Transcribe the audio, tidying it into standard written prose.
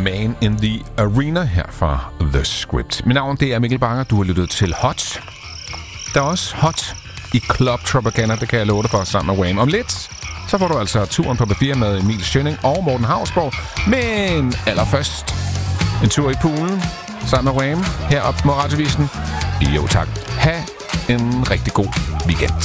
Man in the Arena her fra The Script. Mit navn det er Mikkel Banger. Du har lyttet til Hot. Der er også Hot i Club Tropicana, det kan jeg love dig for, sammen med Wham. Om lidt, så får du altså turen på B4 med Emil Schønning og Morten Hausborg. Men allerførst en tur i poolen sammen med Wham heroppe på Radiovisen. Jo tak. Ha' en rigtig god weekend.